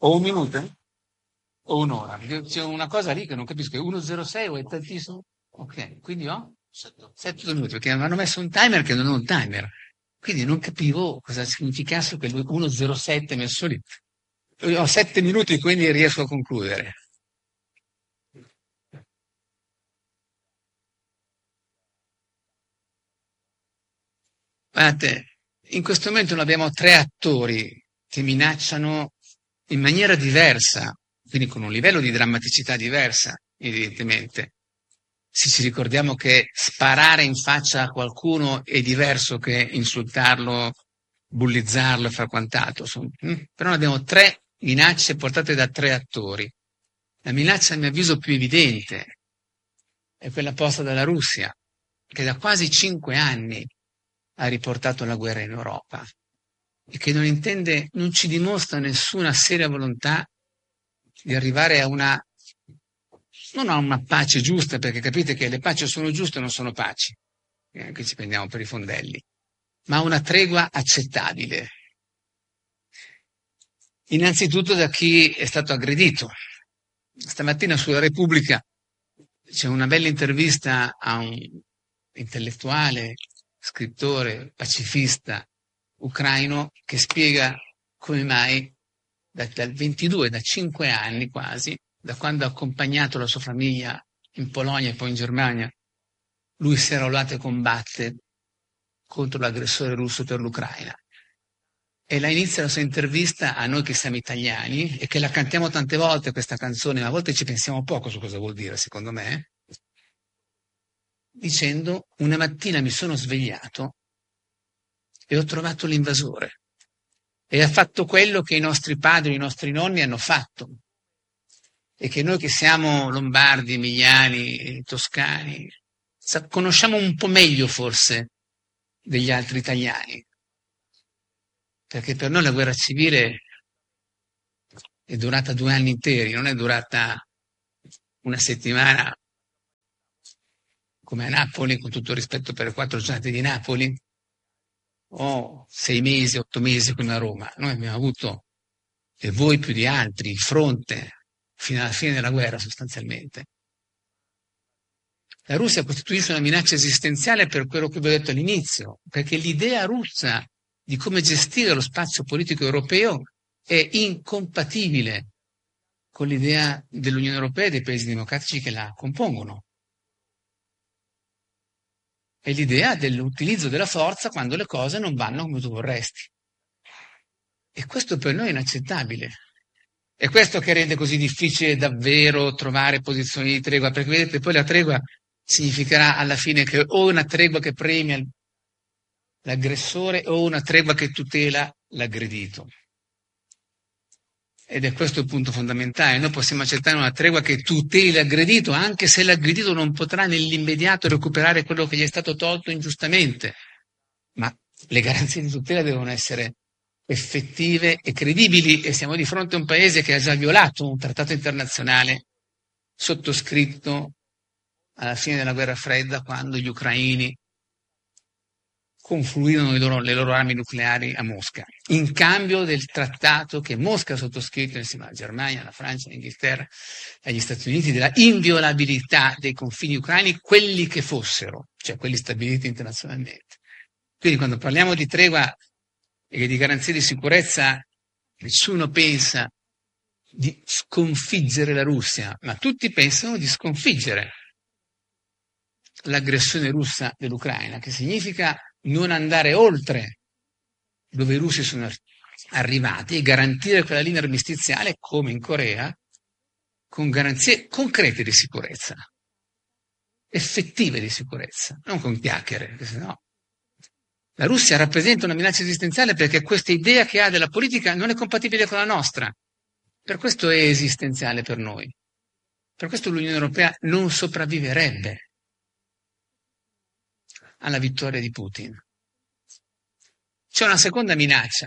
O un minuto? O un'ora? Perché c'è una cosa lì che non capisco, è 1,06 o è tantissimo? Ok, quindi ho 7 minuti, perché mi hanno messo un timer che non è un timer. Quindi non capivo cosa significasse quel 1,07 messo lì. Ho 7 minuti, quindi riesco a concludere. Guardate, in questo momento noi abbiamo tre attori che minacciano in maniera diversa, quindi con un livello di drammaticità diversa, evidentemente. Se ci ricordiamo che sparare in faccia a qualcuno è diverso che insultarlo, bullizzarlo e far quant'altro. Però noi abbiamo tre minacce portate da tre attori. La minaccia, a mio avviso, più evidente è quella posta dalla Russia, che da quasi 5 anni ha riportato la guerra in Europa e che non intende, non ci dimostra nessuna seria volontà di arrivare a non a una pace giusta, perché capite che le paci sono giuste e non sono paci, che ci prendiamo per i fondelli, ma a una tregua accettabile. Innanzitutto da chi è stato aggredito. Stamattina sulla Repubblica c'è una bella intervista a un intellettuale, scrittore, pacifista ucraino che spiega come mai dal 22, da 5 anni quasi, da quando ha accompagnato la sua famiglia in Polonia e poi in Germania, lui si è arruolato e combatte contro l'aggressore russo per l'Ucraina. E la inizia la sua intervista a noi che siamo italiani e che la cantiamo tante volte questa canzone, ma a volte ci pensiamo poco su cosa vuol dire, secondo me, dicendo: una mattina mi sono svegliato e ho trovato l'invasore e ha fatto quello che i nostri padri, i nostri nonni hanno fatto e che noi che siamo lombardi, emiliani, toscani, conosciamo un po' meglio forse degli altri italiani, perché per noi la guerra civile è durata 2 anni interi, non è durata una settimana come a Napoli, con tutto il rispetto per le 4 giornate di Napoli, o 6 mesi, 8 mesi come a Roma. Noi abbiamo avuto, e voi più di altri, il fronte fino alla fine della guerra sostanzialmente. La Russia costituisce una minaccia esistenziale per quello che vi ho detto all'inizio, perché l'idea russa di come gestire lo spazio politico europeo è incompatibile con l'idea dell'Unione Europea e dei paesi democratici che la compongono. È l'idea dell'utilizzo della forza quando le cose non vanno come tu vorresti. E questo per noi è inaccettabile. È questo che rende così difficile davvero trovare posizioni di tregua, perché vedete, poi la tregua significherà alla fine che o una tregua che premia l'aggressore o una tregua che tutela l'aggredito. Ed è questo il punto fondamentale. Noi possiamo accettare una tregua che tuteli l'aggredito, anche se l'aggredito non potrà nell'immediato recuperare quello che gli è stato tolto ingiustamente. Ma le garanzie di tutela devono essere effettive e credibili, e siamo di fronte a un paese che ha già violato un trattato internazionale sottoscritto alla fine della guerra fredda, quando gli ucraini confluirono le loro armi nucleari a Mosca, in cambio del trattato che Mosca ha sottoscritto insieme alla Germania, alla Francia, all'Inghilterra e agli Stati Uniti, della inviolabilità dei confini ucraini, quelli che fossero, cioè quelli stabiliti internazionalmente. Quindi quando parliamo di tregua e di garanzie di sicurezza, nessuno pensa di sconfiggere la Russia, ma tutti pensano di sconfiggere l'aggressione russa dell'Ucraina, che significa non andare oltre dove i russi sono arrivati e garantire quella linea armistiziale, come in Corea, con garanzie concrete di sicurezza, effettive di sicurezza, non con chiacchiere, perché sennò la Russia rappresenta una minaccia esistenziale, perché questa idea che ha della politica non è compatibile con la nostra. Per questo è esistenziale per noi. Per questo l'Unione Europea non sopravviverebbe alla vittoria di Putin. C'è una seconda minaccia.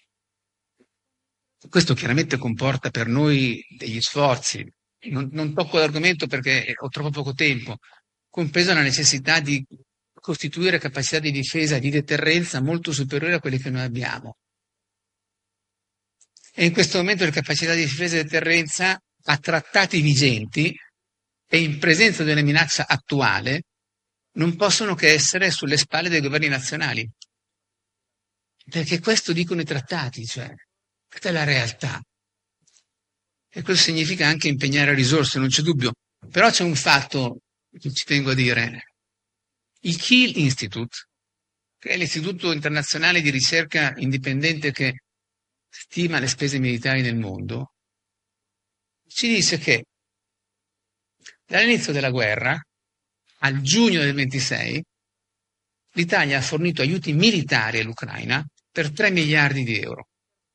Questo chiaramente comporta per noi degli sforzi. Non tocco l'argomento perché ho troppo poco tempo, compresa la necessità di costituire capacità di difesa e di deterrenza molto superiori a quelle che noi abbiamo. E in questo momento le capacità di difesa e deterrenza a trattati vigenti e in presenza di una minaccia attuale non possono che essere sulle spalle dei governi nazionali. Perché questo dicono i trattati, cioè, questa è la realtà. E questo significa anche impegnare risorse, non c'è dubbio. Però c'è un fatto che ci tengo a dire. Il Kiel Institute, che è l'Istituto internazionale di ricerca indipendente che stima le spese militari nel mondo, ci dice che dall'inizio della guerra al giugno del 26 l'Italia ha fornito aiuti militari all'Ucraina per 3 miliardi di euro.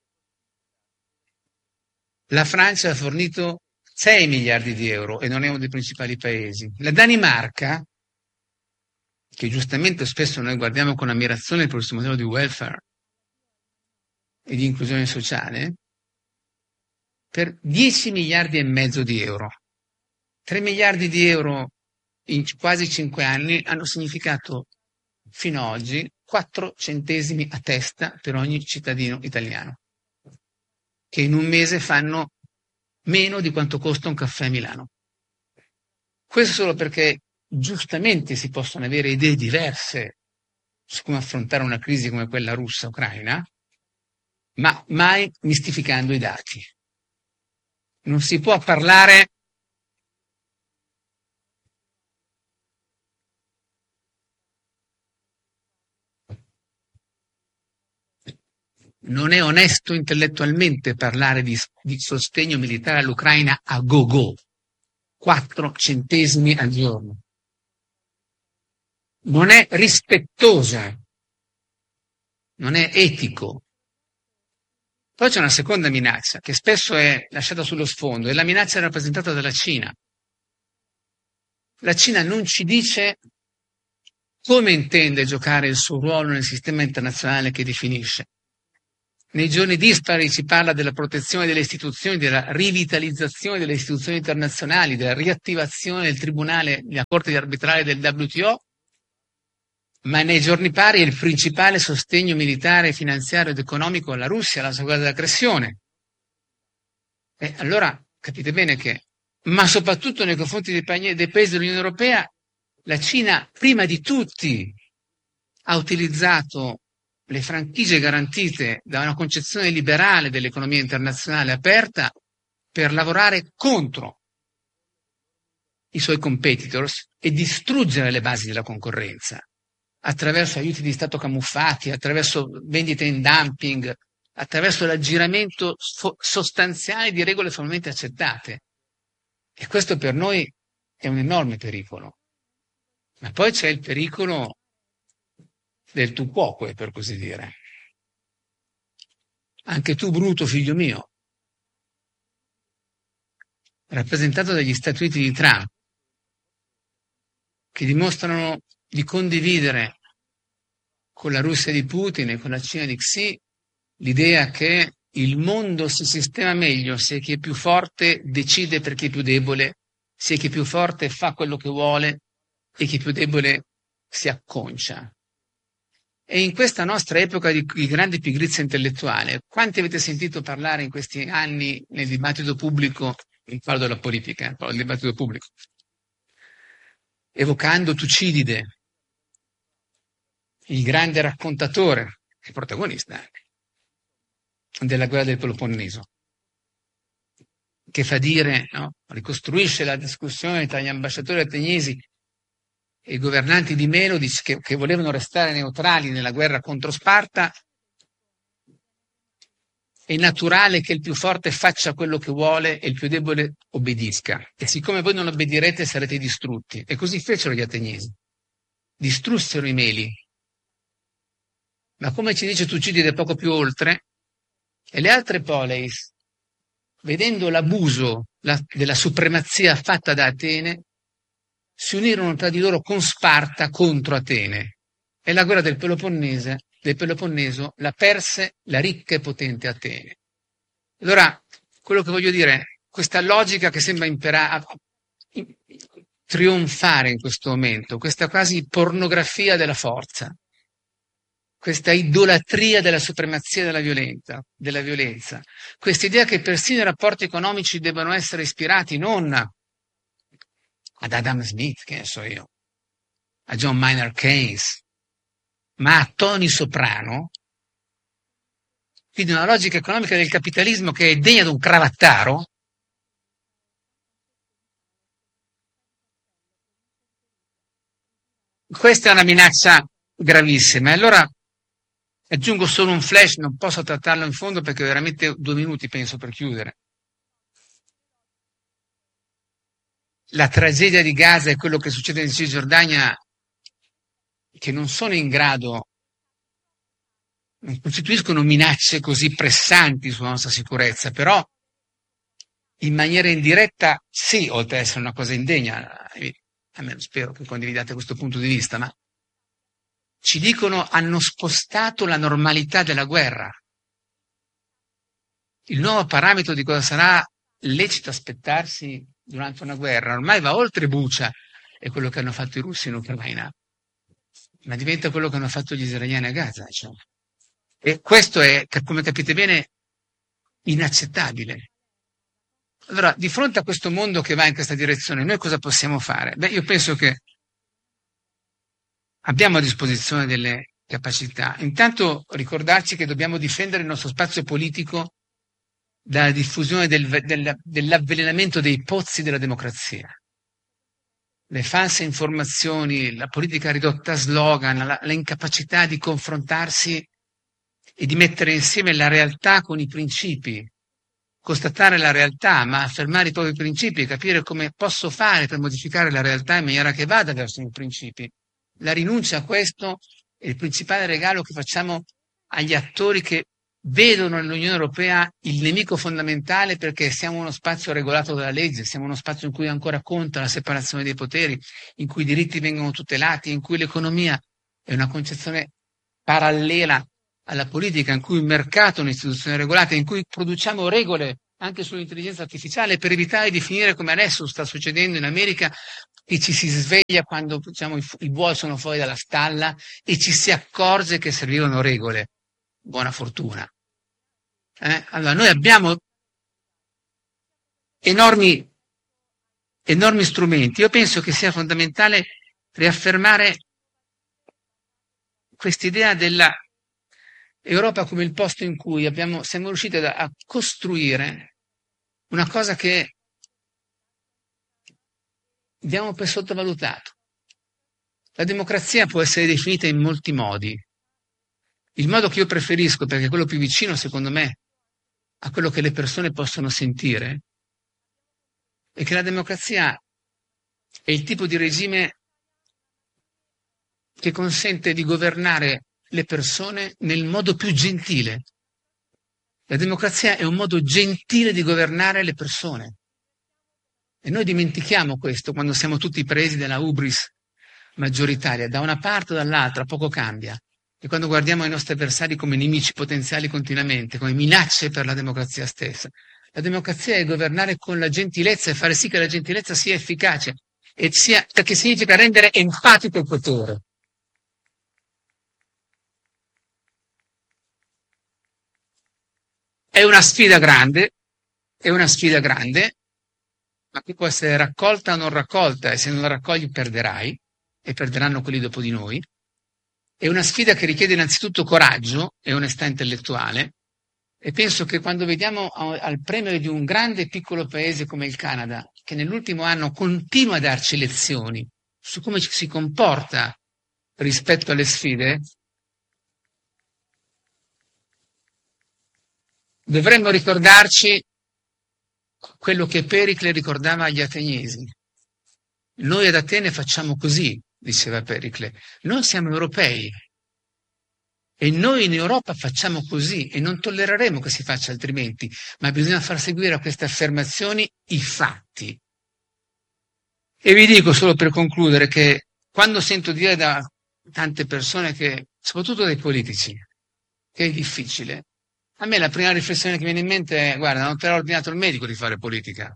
La Francia ha fornito 6 miliardi di euro e non è uno dei principali paesi. La Danimarca, che giustamente spesso noi guardiamo con ammirazione per il suo modello di welfare e di inclusione sociale, per 10 miliardi e mezzo di euro. 3 miliardi di euro in quasi 5 anni hanno significato fino ad oggi 4 centesimi a testa per ogni cittadino italiano, che in un mese fanno meno di quanto costa un caffè a Milano. Questo solo perché giustamente si possono avere idee diverse su come affrontare una crisi come quella russa-ucraina, ma mai mistificando i dati. Non si può parlare non è onesto intellettualmente parlare di sostegno militare all'Ucraina a go-go, 4 centesimi al giorno. Non è rispettosa, non è etico. Poi c'è una seconda minaccia che spesso è lasciata sullo sfondo, è la minaccia rappresentata dalla Cina. La Cina non ci dice come intende giocare il suo ruolo nel sistema internazionale che definisce. Nei giorni dispari si parla della protezione delle istituzioni, della rivitalizzazione delle istituzioni internazionali, della riattivazione del tribunale, della Corte di arbitrale del WTO, ma nei giorni pari è il principale sostegno militare, finanziario ed economico alla Russia, alla sua guerra d'aggressione. E allora capite bene che, ma soprattutto nei confronti dei paesi dell'Unione Europea, la Cina prima di tutti ha utilizzato le franchigie garantite da una concezione liberale dell'economia internazionale aperta per lavorare contro i suoi competitors e distruggere le basi della concorrenza attraverso aiuti di Stato camuffati, attraverso vendite in dumping, attraverso l'aggiramento sostanziale di regole formalmente accettate. E questo per noi è un enorme pericolo. Ma poi c'è il pericolo del tu quoque, per così dire. Anche tu, Bruto, figlio mio, rappresentato dagli Stati Uniti di Trump, che dimostrano di condividere con la Russia di Putin e con la Cina di Xi l'idea che il mondo si sistema meglio se chi è più forte decide per chi è più debole, se chi è più forte fa quello che vuole e chi è più debole si acconcia. E in questa nostra epoca di grande pigrizia intellettuale, quanti avete sentito parlare in questi anni nel dibattito pubblico, non parlo della politica, parlo del dibattito pubblico, evocando Tucidide, il grande raccontatore e protagonista anche della guerra del Peloponneso, che fa dire, no? Ricostruisce la discussione tra gli ambasciatori ateniesi e i governanti di Melodic che volevano restare neutrali nella guerra contro Sparta. È naturale che il più forte faccia quello che vuole e il più debole obbedisca. E siccome voi non obbedirete sarete distrutti. E così fecero gli ateniesi. Distrussero i Meli. Ma come ci dice Tucidide poco più oltre, e le altre poleis, vedendo l'abuso della supremazia fatta da Atene, si unirono tra di loro con Sparta contro Atene. E la guerra del Peloponneso la perse la ricca e potente Atene. Allora, quello che voglio dire, questa logica che sembra trionfare in questo momento, questa quasi pornografia della forza, questa idolatria della supremazia della violenza, questa idea che persino i rapporti economici debbano essere ispirati non ad Adam Smith, che ne so io, a John Maynard Keynes, ma a Tony Soprano, quindi una logica economica del capitalismo che è degna di un cravattaro. Questa è una minaccia gravissima. E allora aggiungo solo un flash, non posso trattarlo in fondo perché ho veramente 2 minuti penso per chiudere. La tragedia di Gaza e quello che succede in Cisgiordania, che non sono in grado, non costituiscono minacce così pressanti sulla nostra sicurezza, però in maniera indiretta sì, oltre ad essere una cosa indegna, almeno spero che condividiate questo punto di vista, ma ci dicono hanno spostato la normalità della guerra. Il nuovo parametro di cosa sarà lecito aspettarsi durante una guerra ormai va oltre Bucha e quello che hanno fatto i russi in Ucraina, ma diventa quello che hanno fatto gli israeliani a Gaza. Cioè. E questo è, come capite bene, inaccettabile. Allora, di fronte a questo mondo che va in questa direzione, noi cosa possiamo fare? Beh, io penso che abbiamo a disposizione delle capacità. Intanto ricordarci che dobbiamo difendere il nostro spazio politico dalla diffusione dell'avvelenamento dei pozzi della democrazia. Le false informazioni, la politica ridotta a slogan, l'incapacità di confrontarsi e di mettere insieme la realtà con i principi, constatare la realtà, ma affermare i propri principi e capire come posso fare per modificare la realtà in maniera che vada verso i principi. La rinuncia a questo è il principale regalo che facciamo agli attori che vedono nell'Unione Europea il nemico fondamentale perché siamo uno spazio regolato dalla legge, siamo uno spazio in cui ancora conta la separazione dei poteri, in cui i diritti vengono tutelati, in cui l'economia è una concezione parallela alla politica, in cui il mercato è un'istituzione regolata, in cui produciamo regole anche sull'intelligenza artificiale per evitare di finire come adesso sta succedendo in America, che ci si sveglia quando diciamo, i buoi sono fuori dalla stalla e ci si accorge che servivano regole. Buona fortuna. Allora, noi abbiamo enormi, enormi strumenti. Io penso che sia fondamentale riaffermare quest'idea della Europa come il posto in cui siamo riusciti a costruire una cosa che diamo per sottovalutato. La democrazia può essere definita in molti modi. Il modo che io preferisco, perché è quello più vicino, secondo me, a quello che le persone possono sentire, è che la democrazia è il tipo di regime che consente di governare le persone nel modo più gentile. La democrazia è un modo gentile di governare le persone. E noi dimentichiamo questo quando siamo tutti presi dalla hubris maggioritaria. Da una parte o dall'altra poco cambia. E quando guardiamo i nostri avversari come nemici potenziali continuamente, come minacce per la democrazia stessa. La democrazia è governare con la gentilezza e fare sì che la gentilezza sia efficace, perché significa rendere enfatico il potere. È una sfida grande, ma che può essere raccolta o non raccolta, e se non la raccogli perderai, e perderanno quelli dopo di noi. È una sfida che richiede innanzitutto coraggio e onestà intellettuale, e penso che quando vediamo al premio di un grande e piccolo paese come il Canada, che nell'ultimo anno continua a darci lezioni su come ci si comporta rispetto alle sfide, dovremmo ricordarci quello che Pericle ricordava agli ateniesi. Noi ad Atene facciamo così, diceva Pericle, noi siamo europei e noi in Europa facciamo così e non tollereremo che si faccia altrimenti, ma bisogna far seguire a queste affermazioni i fatti. E vi dico solo per concludere che quando sento dire da tante persone che, soprattutto dai politici, che è difficile, a me la prima riflessione che viene in mente è, guarda, non te l'ha ordinato il medico di fare politica.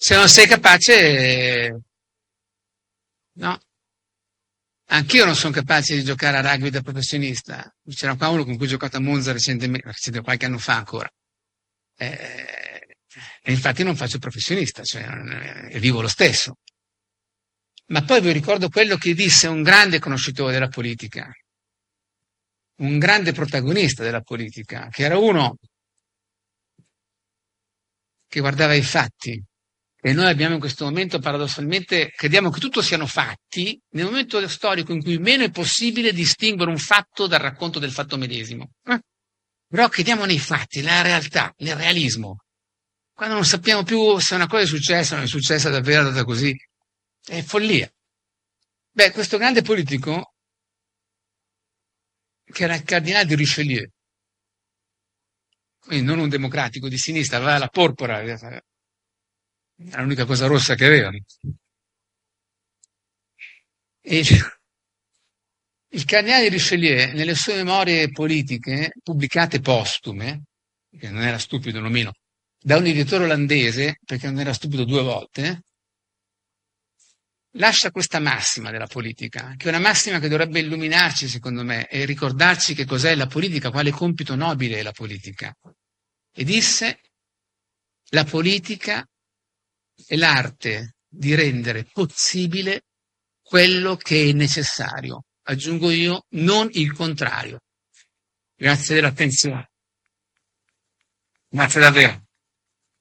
Se non sei capace, no. Anch'io non sono capace di giocare a rugby da professionista. C'era qua uno con cui ho giocato a Monza recentemente, qualche anno fa ancora. E infatti non faccio il professionista, cioè, vivo lo stesso. Ma poi vi ricordo quello che disse un grande conoscitore della politica, un grande protagonista della politica, che era uno che guardava i fatti. E noi abbiamo in questo momento, paradossalmente, crediamo che tutto siano fatti, nel momento storico in cui meno è possibile distinguere un fatto dal racconto del fatto medesimo. Però crediamo nei fatti, nella realtà, nel realismo. Quando non sappiamo più se una cosa è successa o non è successa davvero, è andata così, è follia. Beh, questo grande politico, che era il cardinale di Richelieu, quindi non un democratico di sinistra, aveva la porpora, era l'unica cosa rossa che avevano. E il cardinale di Richelieu, nelle sue memorie politiche, pubblicate postume, che non era stupido nemmeno, da un editore olandese, perché non era stupido due volte, lascia questa massima della politica, che è una massima che dovrebbe illuminarci, secondo me, e ricordarci che cos'è la politica, quale compito nobile è la politica. E disse: la politica è l'arte di rendere possibile quello che è necessario. Aggiungo io, non il contrario. Grazie dell'attenzione. Grazie davvero.